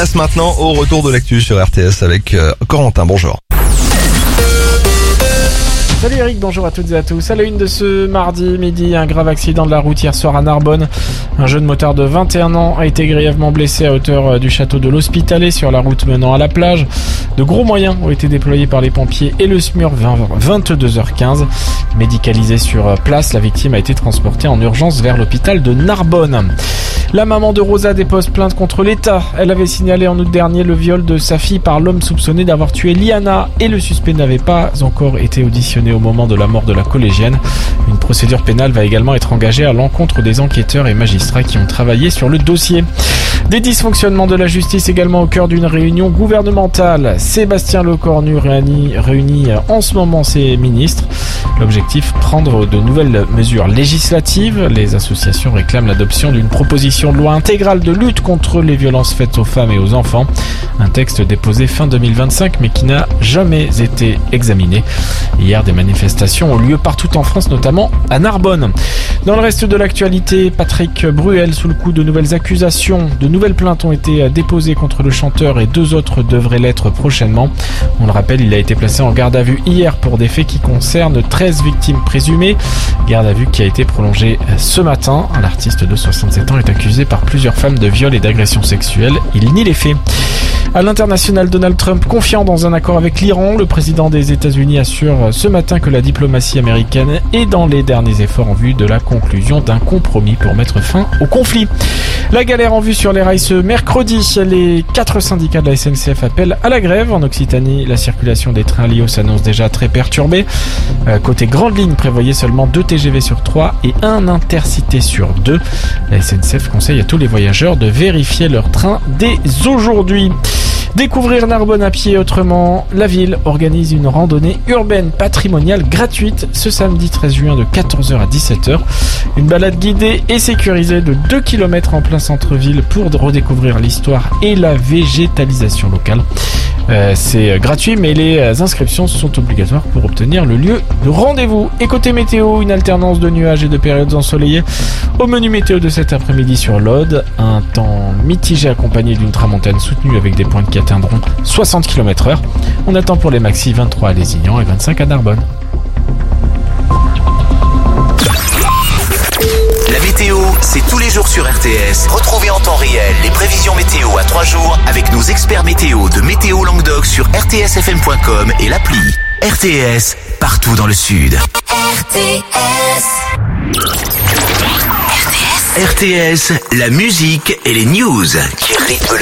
Passe maintenant au retour de l'actu sur RTS avec Corentin. Bonjour. Salut Eric, bonjour à toutes et à tous. À la une de ce mardi midi, un grave accident de la route hier soir à Narbonne. Un jeune motard de 21 ans a été grièvement blessé à hauteur du château de l'Hospitalet sur la route menant à la plage. De gros moyens ont été déployés par les pompiers et le SMUR 22h15. Médicalisée sur place, la victime a été transportée en urgence vers l'hôpital de Narbonne. La maman de Rosa dépose plainte contre l'État. Elle avait signalé en août dernier le viol de sa fille par l'homme soupçonné d'avoir tué Liana et le suspect n'avait pas encore été auditionné au moment de la mort de la collégienne. Une procédure pénale va également être engagée à l'encontre des enquêteurs et magistrats qui ont travaillé sur le dossier. Des dysfonctionnements de la justice également au cœur d'une réunion gouvernementale. Sébastien Lecornu réunit en ce moment ses ministres. L'objectif, prendre de nouvelles mesures législatives. Les associations réclament l'adoption d'une proposition de loi intégrale de lutte contre les violences faites aux femmes et aux enfants. Un texte déposé fin 2025 mais qui n'a jamais été examiné. Hier, des manifestations ont lieu partout en France, notamment à Narbonne. Dans le reste de l'actualité, Patrick Bruel sous le coup de nouvelles accusations. De nouvelles plaintes ont été déposées contre le chanteur et 2 autres devraient l'être prochainement. On le rappelle, il a été placé en garde à vue hier pour des faits qui concernent 13 victimes présumées. Garde à vue qui a été prolongée ce matin. L'artiste de 67 ans est accusé par plusieurs femmes de viol et d'agression sexuelle. Il nie les faits. À l'international, Donald Trump confiant dans un accord avec l'Iran. Le président des États-Unis assure ce matin que la diplomatie américaine est dans les derniers efforts en vue de la conclusion d'un compromis pour mettre fin au conflit. La galère en vue sur les rails ce mercredi. Les 4 syndicats de la SNCF appellent à la grève. En Occitanie, la circulation des trains Lio s'annonce déjà très perturbée. Côté grande ligne, prévoyez seulement 2 TGV sur 3 et 1 intercité sur 2. La SNCF conseille à tous les voyageurs de vérifier leur train dès aujourd'hui. Découvrir Narbonne à pied autrement, la ville organise une randonnée urbaine patrimoniale gratuite ce samedi 13 juin de 14h à 17h. Une balade guidée et sécurisée de 2 km en plein centre-ville pour redécouvrir l'histoire et la végétalisation locale. C'est gratuit mais les inscriptions sont obligatoires pour obtenir le lieu de rendez-vous. Et côté météo, une alternance de nuages et de périodes ensoleillées. Au menu météo de cet après-midi sur l'Aude, un temps mitigé accompagné d'une tramontane soutenue avec des pointes qui atteindront 60 km/h. On attend pour les maxi 23 à Lézignan et 25 à Narbonne. La météo, c'est tous les jours sur RTS. Retrouvez en temps réel les prévisions météo à 3 jours avec nos experts météo de Météo Languedoc sur rtsfm.com et l'appli. RTS, partout dans le Sud. RTS, la musique et les news qui rythment le